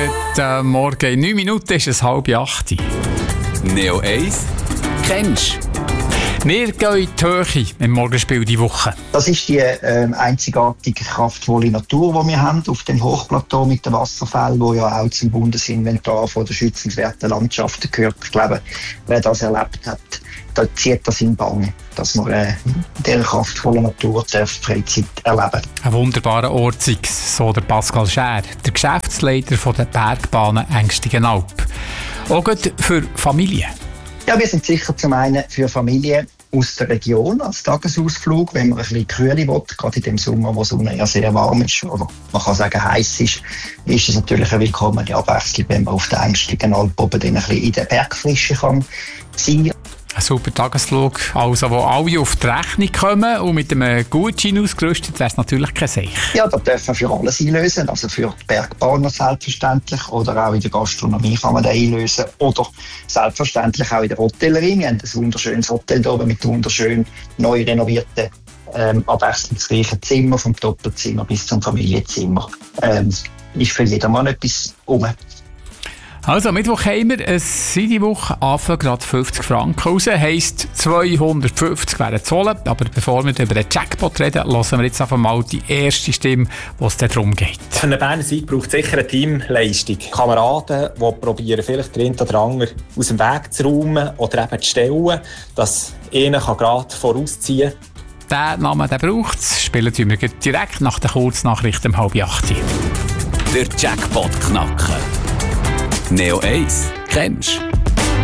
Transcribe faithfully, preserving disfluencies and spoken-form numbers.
Guten Morgen. In neun Minuten ist es halb acht. Neo eins kennst du? Wir gehen in die Höhe im Morgenspiel diese Woche. Das ist die äh, einzigartige, kraftvolle Natur, die wir haben auf dem Hochplateau mit den Wasserfällen, die ja auch zum Bundesinventar von der schützenswerten Landschaften gehört. Ich glaube, wer das erlebt hat, da zieht das in Bange, dass man äh, in dieser kraftvollen Natur Freizeit erleben darf. Ein wunderbarer Ort sei es, so der Pascal Schär, der Geschäftsleiter von der Bergbahnen Ängstigenalp. Auch gut für Familien. Ja, wir sind sicher zum einen für Familien aus der Region als Tagesausflug, wenn man ein bisschen Kühle will, gerade in dem Sommer, wo die Sonne ja sehr warm ist, oder man kann sagen heiß ist, ist es natürlich eine willkommene Abwechslung, wenn man auf der Ängstigenalp oben dann ein bisschen in der Bergfrische kann sein. Ein super Tagesflug, also wo alle auf die Rechnung kommen und mit einem Gutschein ausgerüstet, wäre es natürlich kein Seich. Ja, da dürfen wir für alles einlösen, also für die Bergbahner selbstverständlich oder auch in der Gastronomie kann man da einlösen oder selbstverständlich auch in der Hotellerie. Wir haben ein wunderschönes Hotel hier oben mit wunderschön neu renovierten, ähm, abwechslungsreichen Zimmern, vom Doppelzimmer bis zum Familienzimmer. Ähm, ist für jedermann etwas rum. Also, Mittwoch haben wir eine City-Woche, Anfang gerade fünfzig Franken raus, heisst zweihundertfünfzig wären zu holen. Aber bevor wir über den Jackpot reden, hören wir jetzt einfach mal die erste Stimme, wo es darum geht. Für einen Berner Sieg braucht es sicher eine Teamleistung. Kameraden, die probieren, vielleicht den einen oder anderen aus dem Weg zu räumen oder eben zu stellen, dass einer gerade vorausziehen kann. Den Namen braucht es. Spielen wir direkt nach der Kurznachricht um halb acht. Der Jackpot knacken. Neo eins kennst du?